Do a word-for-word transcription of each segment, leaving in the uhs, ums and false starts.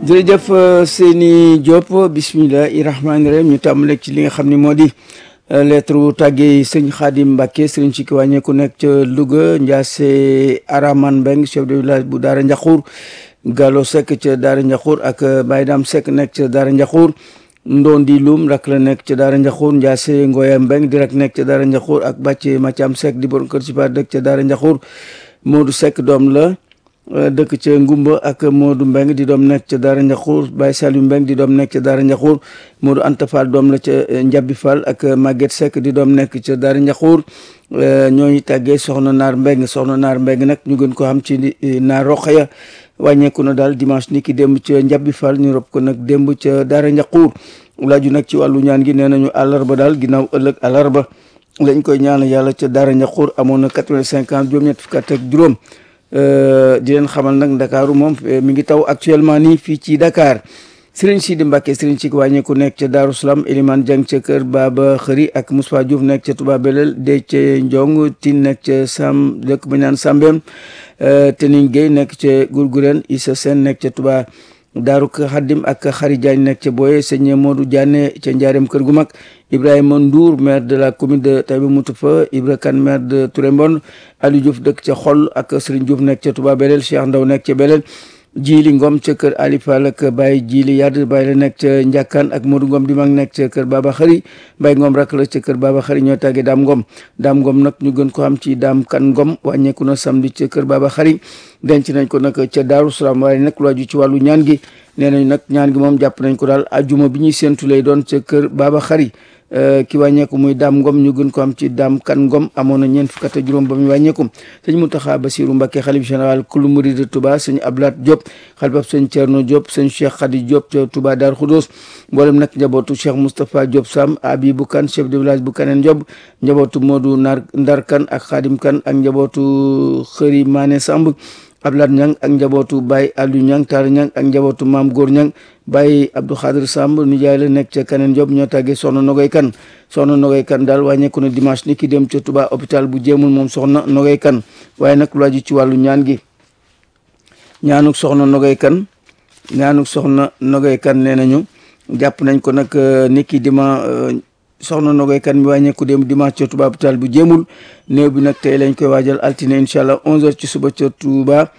jërëjëf Seyni Diop bismillahi rahmaani rahim ñu tàmbale ci li nga xam ne moo di lettre tàggee sëñ Xaadim Mbàkke sëriñ ci ki wàññeeku nekk ca Louga Ndiasse Araman Mbeng chef de village bu Daara Njaxuur Gallo Seck ca Daara Njaxuur ak Baye Dam Seck nekk ca Daara Njaxuur Ndondi Loum rak la nekk ca Daara Njaxuur Ndiasse Ngoya Mbeng di rak nekk ca Daara Njaxuur ak Bàcce Mathiam Seck di borom kër ci pa dëkk ca Daara Njaxuur Modou Seck doom la dëkk ca Ngumba ak Modou Mbeng di doom nekk ca Daara Njaxuur Baye Saliou Mbeng di doom nekk ca Daara Njaxuur Modou Anta Fall doom la ca Njabi Fall ak Maguette Seck di doom nekk ca Daara Njaxuur ñooñu tàggee soxna Naar Mbeng soxna Naar Mbeng nag ñu gën ko xam ci Naar Roxaya wàññeeku na daal dimanche ni ki démb ca Njabi Fall ñu rob ko nag démb ca Daara Njaxuur laaju nag ci wàllu ñaan gi nee nañu àllarba daal ginnaaw ëllëg àllarba lañ koy ñaan yàlla ca Daara Njaxuur amoon na quatre-vingt-cinq ans juróom-ñett fukk ak juróom di leen xamal nag Ndakaaru moom mi ngi taw actuellement nii fii ci Dakar Serigne Sidi Mbacke Serigne ci wàññeeku nekk ca Daaru Salaam Elimane Dieng ca kër Baba Xëri ak Moussa Diouf nekk ca Touba Belel de ca Njong Tine nekk ca Sam dëkk ba naan Sambem Tening Gueye nekk ca Gourgouren Issa Sène nekk ca Touba Daaru Xaddim ak Xari Diagne nekk ca Boye sëñ Modou Diané ca Njaareem kër gu mag Ibrahima Ndour maire de la commune de Taïba Moutoufa Ibra Kane maire de Touré Mbon Aliou Diouf dëkk ca Xol ak Serigne Diouf nekk ca Touba Belel Cheikh Ndaw nekk ca Belel Jili Ngom ca kër Ali Fall ak Baye Jili Yad Baye la nekk ca Njàkkaan ak Modou Ngom di mag nekk ca kër Baba Xari Baye Ngom rak la ca kër Baba Xari ñoo tàggee Daam Ngom Daam Ngom nag ñu gën ko xam ci Daam Kan Ngom wàññeeku na samedi ca kër Baba Xari denc nañ ko nag ca Daaru Salaam waaye nag lu aju ci wàllu ñaan gi nee nañ nag ñaan gi moom jàpp nañ ko daal ajuma bi ñuy séntu lay doon ca kër Baba Xari ki wàññeeku muy Daam Ngom ñu gën ko am ci Daam Kan Ngom amoon na ñeent fukk ak juróom ba muy wàññeeku sëñ Mountakha Bassirou Mbacké xalif général kulu murid de Touba sëñ Ablaat Diop xalifab sëñ Thierno Diop sëñ Cheikh Khady Diop ca Touba Dar Khoudoss mboolem nag njabootu Cheikh Moustapha Diop Sam Abibou Kane chef de village bu Kaneen Diop njabootu Modou Nar Ndar Kane ak Khadim Kane ak njabootu Xëri Mané Samb Ablaat Ñang ak njabootu Baye Aliou Ñang Talla Ñang ak njabootu Maam Góor Ñang Baye Abdou Khadir Samb nijaay la nekk ca Kaneen Diop ñoo tàggee soxna Nogoy Kan soxna Nogoy Kan daal wàññeeku na dimanche ni ki dem ca Touba hôpital bu jéemul moom soxna Nogoy Kan waaye nag lu aju ci wàllu ñaan gi ñaanuk soxna Nogoy Kan ñaanuk soxna Nogoy Kan nee nañu jàpp nañ ko nag ni ki dima soxna Nogoy Kan mi wàññeeku dem dimanche ca Touba hôpital bu jéemul néew bi nag tey lañ koy waajal altine incha allah onze heures ci suba ca Touba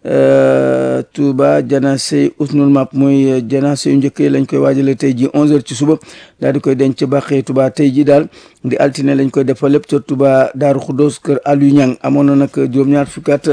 Touba janase usnul map mooy janase yu njëkk lañ koy waajale tey ji onze heures ci suba daal di koy denc ca bàqee Touba tey ji daal di altine lañ koy defal lépp ca Touba Daaru Khoudoss kër Aliou Ñang amoon na nag juróom-ñaar fukki at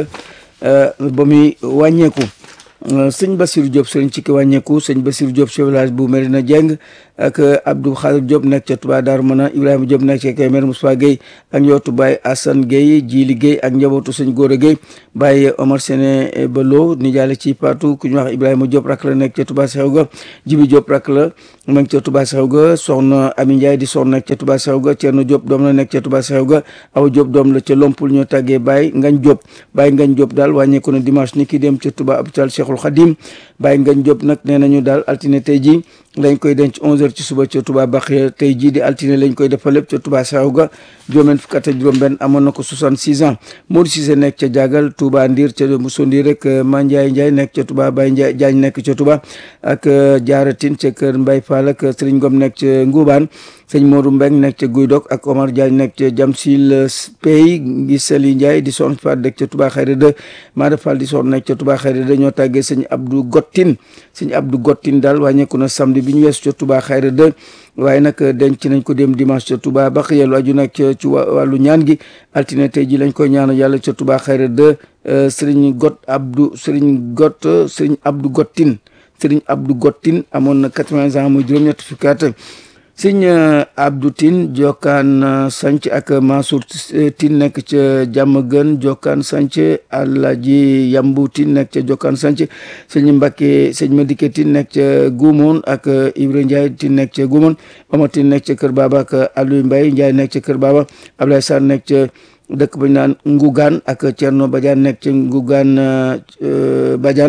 ba muy wàññeeku sëñ Bassirou Diop sëriñ ci ki wàññeeku sëñ Bassirou Diop chef village bu Medina Dieng ak Abdou Khadir Diop nekk ca Touba Darou Mana Ibrahima Diop nekk ca Kaymer Moussa Gueye ak njabootu Baye Assane Gueye Jili Gueye ak njabootu sëñ Gora Gueye Baye Omar Sene Balo nijaale ci Patou ku ñu wax Ibrahima Diop rak la nekk ca Touba Sexewga Jibi Diop rak la ma ngi ca Touba Sexewga soxna Ami Ndiaye di soxna nekk ca Touba Sexewga Thierno Diop doom la nekk ca Touba Sexewga Awa Diop doom la ca Lompul ñoo tàggee Baye Ngagne Diop Baye Ngagne Diop daal wàññeeku na dimanche ni ki dem ca Touba hôpital Cheikhul Khadim Baye Ngagne Diop nag nee nañu daal altine tey ji lañ koy denc onze heures ci suba ca Touba Bakhya tey jii di altine lañ koy defal lépp ca Touba Sexewga juróom fukk ak juróom benn amoon na ko soixante-six ans Modou Cissé nekk ca Diagal Touba Ndir ca Mousso Ndir rek Ma Ndiaye Ndiaye nekk ca Touba Baye Ndiaye Diagne nekk ca Touba ak Diaratin ca kër Mbaye Fall ak Serigne Ngom nekk ca Ngoubane sëñ Modou Mbeng nekk ca Guy Dok ak Omar Diagne nekk ca Jamsil Pay ngi Sali Ndiaye di soxna Fall nekk ca Touba Xayra de Mada Fall di soxna nekk ca Touba Xayra de ñoo tàggee sëñ Abdou Gottin sëñ Abdou Gottin daal wàññeeku na samedi bi ñu weesu ca Touba Xayra de waaye nag denc nañ ko dem dimanche ca Touba baq yellu aju nag ci wàllu ñaan gi altine tey ji lañ koy ñaanal yàlla ca Touba Xayra de sëriñ Got Abdou sëriñ Got sëriñ Abdou Gottin sëriñ Abdou Gottin amoon na quatre-vingts ans muy juróom-ñett fukki at sëñ Abdou Tine Jokkaan Sanc ak Mansour Tine nekk ca Diamaguène Jokkaan Sanc Alaaji Yambu Tine nekk ca Jokkaan Sanc sëñ Mbacke sëñ Madike Tine nekk ca Goumoun ak Ibra Ndiaye Tine nekk ca Goumoun Omar Tine nekk ca Kër Baba ak Aliou Mbaye Ndiaye nekk ca Kër Baba Ablaye Sarr nekk ca dëkk bañ naan Ngougaan ak Thierno Badiane nekk ca Ngougaan Badiane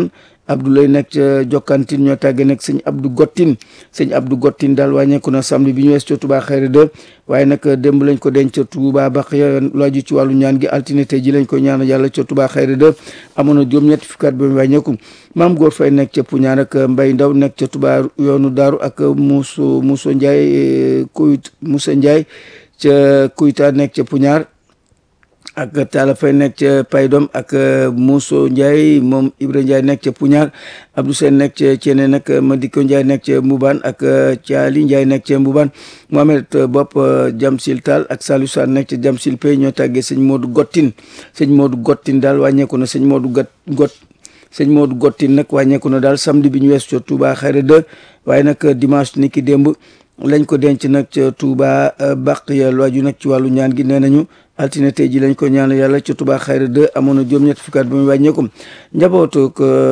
Abdoulaye nekk ca Jokkantin ñoo tàggee nag sëñ Abdou Gottin sëñ Abdou Gottin daal wàññeeku na samedi bi ñu wees ca Touba Xayra deux waaye nag démb lañ ko denc ca Touba Baqiya laaju ci wàllu ñaan gi altine tey ji lañ ko ñaanal yàlla ca Touba Xayra deux amoon na juróom-ñetti fukki at ba mu wàññeeku maam góor fay nekk ca Puñaar ak Mbay Ndaw nekk ca Touba yoonu Daaru ak Mousso Mousso Ndiaye Kuyt Moussa Ndiaye ca Kuyta nekk ca Puñaar ak Talla Fay nekk ca Paydom ak Mousso Ndiaye moom Ibra Ndiaye nekk ca Puñaar Abdou Sène nekk ca Ceene nag Madiko Ndiaye nekk ca Mbubaan ak Thiali Ndiaye nekk ca Mbubaan Mohamed Bopp Jamsil Tall ak Salou Sane nekk ca Jamsil Pay ñoo tàggee sëñ Modou Gottin sëñ Modou Gottin daal wàññeeku na sëñ Modou Got Got sëñ Modou Gottin nag wàññeeku na daal samedi bi ñu wees ca Touba Xayra deux waaye nag dimanche ni ki démb lañ ko denc nag ca Touba Baqiya lu aju nag ci wàllu ñaan gi nee nañu altine tey ji lañ ko ñaanal yàlla ca Touba Xayra deux amoon na juróom-ñett fukki at ba muy wàññeeku njabootu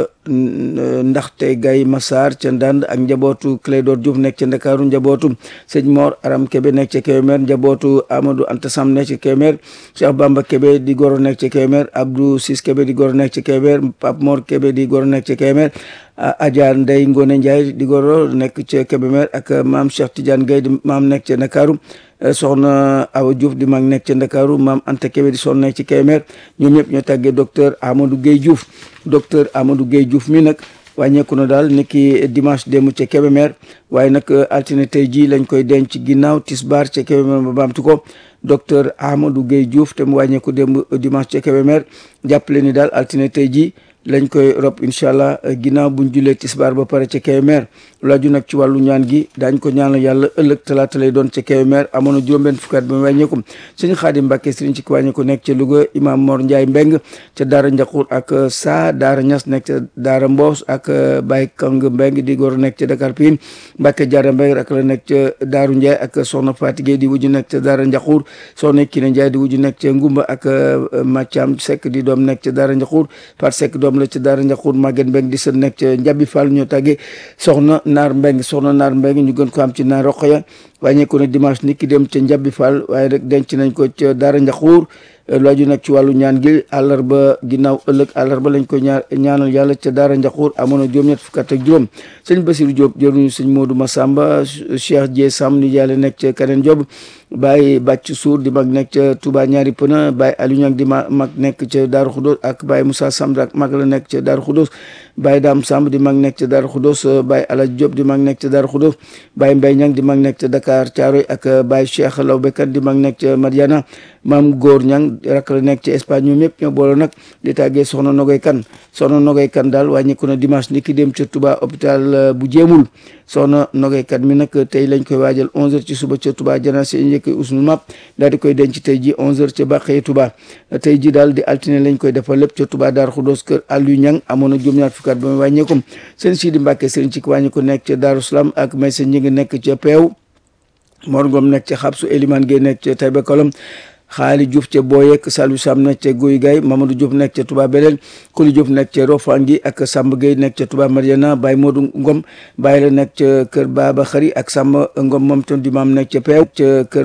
ndaxte Gay Massar ca Ndand ak njabootu Clédor Diouf nekk ca Ndakaaru njabootu sëñ Mor Aram Kébé nekk ca Kébémer njabootu Amadou Anta Sam nekk ca Kébémer Cheikh Bamba Kébé di goro nekk ca Kébémer Abdou Sis Kébé di goro nekk ca Kébémer Pape Mor Kébé di goro nekk ca Kébémer Adja Ndey Ngone Ndiaye di goro nekk ca Kébémer ak maam Cheikh Tidiane Gaye di maam nekk ca Ndakaaru soxna Awa Diouf di mag nekk ca Ndakaaru maam Anta Kébé di soxna nekk ci Kébémer ñoom ñëpp ñoo tàggee docteur Amadou Guèye Diouf docteur Amadou Guèye Diouf mi nag wàññeeku na daal niki dimanche démb ca Kébémer waaye nag altine tey jii lañ koy denc ginnaaw tisbaar ca Kébémer ba baamtu ko docteur Amadou Guèye Diouf te mu wàññeeku démb dimanche ca Kébémer jàppale ni daal altine tey jii lañ koy rob incha allah ginnaaw buñ julee tisbaar ba pare ca Kébémer laaju nag ci wàllu ñaan gi daañ ko ñaanal yàlla ëllëg talaata lay doon ca Kébémer amoon na juróom-benn fukki at ba mu wàññeeku sëñ Xaadim Mbàkke sëriñ ci wàññeeku nekk ca Louga imam Mor Ndiaye Mbeng ca Daara Njaxur ak Sa Daara Ñas nekk ca Daara Mboos ak Baye Kang Mbeng di góor nekk ca Dakar Pikine Mbàkke Jaara Mbeng ak la nekk ca Daaru Ndiaye ak soxna Fatigé di wujju nekk ca Daara Njaxur soxna Kine Ndiaye di wujju nekk ca Ngumba ak Mathiam Seck di doom nekk ca Daara Njaxur Fat Seck doom la ca Daara Njaxur Maguette Mbeng di sën nekk ca Njabi Fall ñoo tàggee soxna Naar Mbeng soxna Naar Mbeng ñu gën ko am ci Naar Roqaya wàññeeku na dimanche ni ki dem ca Njabi Fall waaye rek denc nañ ko ca Daara Njaxur laaju nag ci wàllu ñaan gi àllarba ginnaaw ëllëg àllarba lañ ko ñaan ñaanal yàlla ca Daara Njaxur amoon na juróom-ñett fukk ak juróom sëñ Basiru Diop jëruñu sëñ Modou Massamba Cheikh Dieye Sam ni yàlla nekk ca Kaneen Job Baye Bàcc Suur di mag nekk ca Touba ñaari pëna Baye Aliou Niang di mag nekk ca Daaru Xudoos ak Baye Moussa Samb ak mag la nekk ca Daaru Xudoos Baye Dame Samb di mag nekk ca Daaru Xudoos Baye Alaj Diop di mag nekk ca Daaru Xudoos Baye Mbaye Niang di mag nekk ca Dakar Thiaroye ak Baye Cheikh Lawbekat di mag nekk ca Madiana Maam Góor Niang rak la nekk ca Espagne ñoom ñëpp ñoo boole nag di tàggee soxna Nogoy Kan soxna Nogoy Kan daal wàññeeku na dimanche ni ki dem ca Touba hôpital bu Jéemul soxna Nogoy Kan mi nag tey lañ koy waajal onze heures ci suba ca Touba janaase njëkk usnul map daal di koy denc tey ji onze heures ca Bàqee Touba tey ji daal di altine lañ koy defal lépp ca Touba Daaru Xudoos kër Aliou Niang amoon na juróom-ñaar fukki at ba muy wàññeekum sëñ Sidi Mbàkke sëriñ ci wàññeeku nekk ca Daaru Salaam ak may sa ñi ngi nekk ca Peew Mor Ngom nekk ca Xabsu Eliman Gueye nekk ca Taïba Kolom Xaali Diouf ca Boyek Salou Sam nekk ca Guy Gaye Mamadou Diouf nekk ca Touba Belel Kuli Diouf nekk ca Rofangi ak Samba Gueye nekk ca Touba Mariana Baye Modou Ngom Baye la nekk ca kër Baba Xari ak Samba Ngom moom tam di maam nekk ca Peew ca kër